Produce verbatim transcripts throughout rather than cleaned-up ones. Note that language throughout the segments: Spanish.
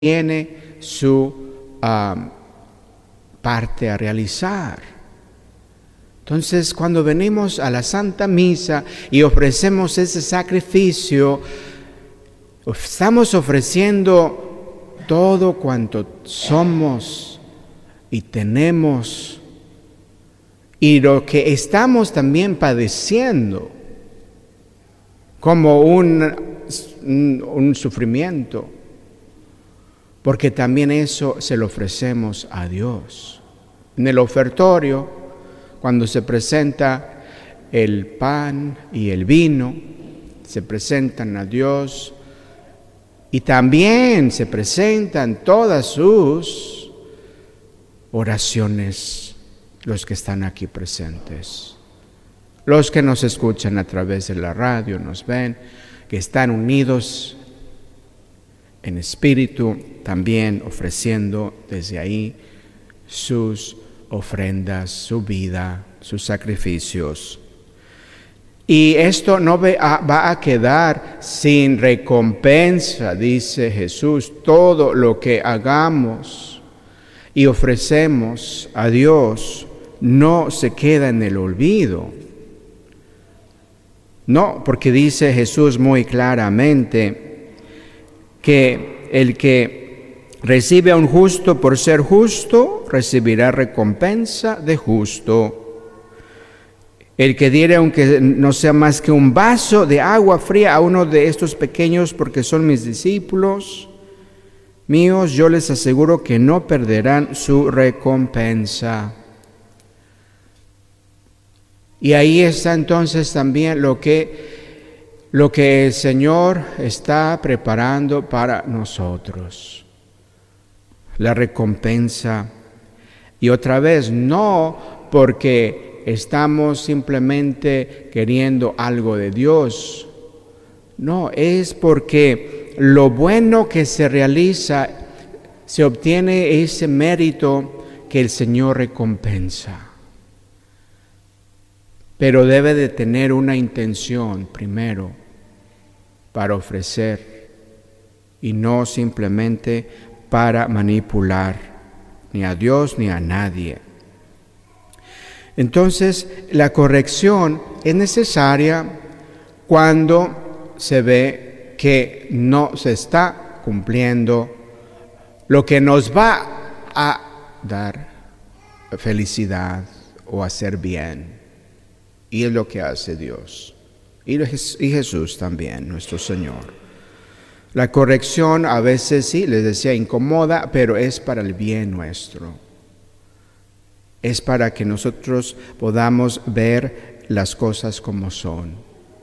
tiene su um, parte a realizar. Entonces, cuando venimos a la Santa Misa y ofrecemos ese sacrificio, estamos ofreciendo todo cuanto somos y tenemos, y lo que estamos también padeciendo como un, un, un sufrimiento, porque también eso se lo ofrecemos a Dios. En el ofertorio, cuando se presenta el pan y el vino, se presentan a Dios y también se presentan todas sus oraciones, los que están aquí presentes. Los que nos escuchan a través de la radio, nos ven, que están unidos en espíritu, también ofreciendo desde ahí sus ofrendas, su vida, sus sacrificios. Y esto no va a quedar sin recompensa, dice Jesús. Todo lo que hagamos y ofrecemos a Dios no se queda en el olvido. No, porque dice Jesús muy claramente que el que recibe a un justo por ser justo, recibirá recompensa de justo. El que diere, aunque no sea más que un vaso de agua fría a uno de estos pequeños, porque son mis discípulos míos, yo les aseguro que no perderán su recompensa. Y ahí está entonces también lo que Lo que el Señor está preparando para nosotros, la recompensa. Y otra vez, no porque estamos simplemente queriendo algo de Dios, no, es porque lo bueno que se realiza, se obtiene ese mérito que el Señor recompensa. Pero debe de tener una intención primero para ofrecer y no simplemente para manipular ni a Dios ni a nadie. Entonces, la corrección es necesaria cuando se ve que no se está cumpliendo lo que nos va a dar felicidad o hacer bien. Y es lo que hace Dios. Y Jesús también, nuestro Señor. La corrección a veces sí, les decía, incomoda, pero es para el bien nuestro. Es para que nosotros podamos ver las cosas como son.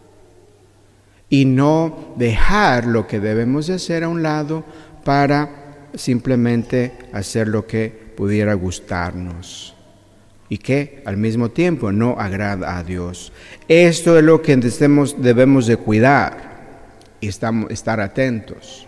Y no dejar lo que debemos de hacer a un lado para simplemente hacer lo que pudiera gustarnos. Y que al mismo tiempo no agrada a Dios. Esto es lo que debemos de cuidar y estamos, estar atentos,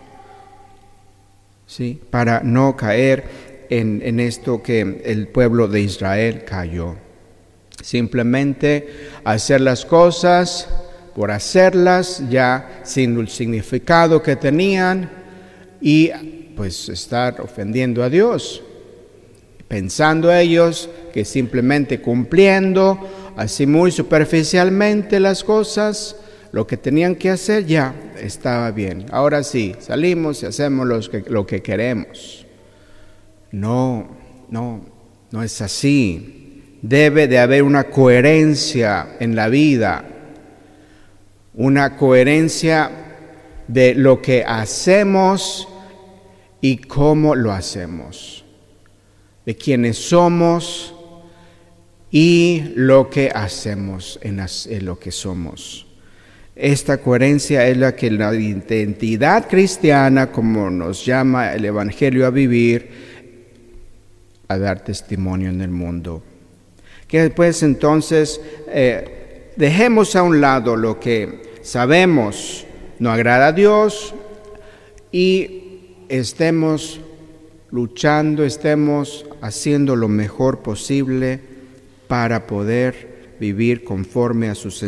¿sí? Para no caer en, en esto que el pueblo de Israel cayó. Simplemente hacer las cosas por hacerlas, ya sin el significado que tenían, y pues estar ofendiendo a Dios, pensando ellos que simplemente cumpliendo así muy superficialmente las cosas, lo que tenían que hacer ya estaba bien. Ahora sí, salimos y hacemos lo que, lo que queremos. No, no, no es así. Debe de haber una coherencia en la vida, una coherencia de lo que hacemos y cómo lo hacemos, de quiénes somos y lo que hacemos en, las, en lo que somos. Esta coherencia es la que la identidad cristiana, como nos llama el Evangelio a vivir, a dar testimonio en el mundo. Que después entonces eh, dejemos a un lado lo que sabemos no agrada a Dios y estemos luchando, estemos haciendo lo mejor posible para poder vivir conforme a sus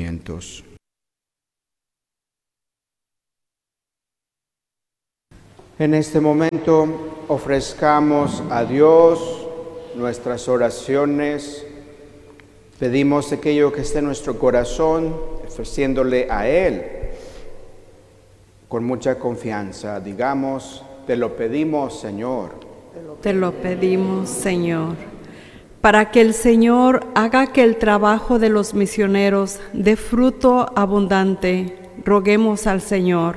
enseñamientos. En este momento ofrezcamos a Dios nuestras oraciones. Pedimos aquello que esté en nuestro corazón, ofreciéndole a Él con mucha confianza. Digamos, te lo pedimos, Señor. Te lo pedimos, Señor, para que el Señor haga que el trabajo de los misioneros dé fruto abundante. Roguemos al Señor.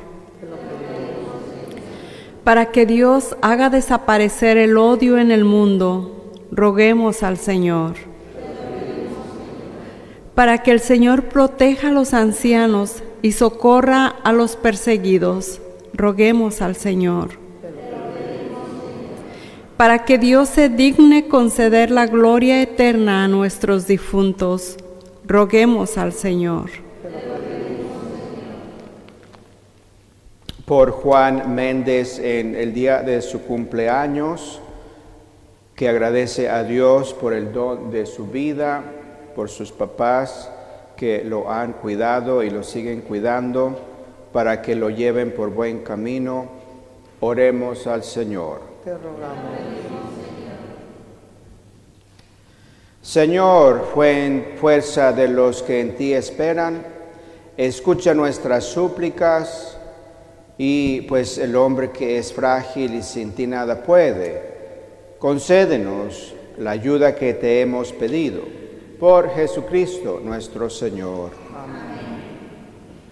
Para que Dios haga desaparecer el odio en el mundo. Roguemos al Señor. Para que el Señor proteja a los ancianos y socorra a los perseguidos. Roguemos al Señor. Para que Dios se digne conceder la gloria eterna a nuestros difuntos. Roguemos al Señor. Por Juan Méndez, en el día de su cumpleaños, que agradece a Dios por el don de su vida, por sus papás que lo han cuidado y lo siguen cuidando, para que lo lleven por buen camino. Oremos al Señor. Te rogamos. Señor, fuerza de los que en ti esperan, escucha nuestras súplicas. Y pues el hombre que es frágil y sin ti nada puede, concédenos la ayuda que te hemos pedido. Por Jesucristo nuestro Señor.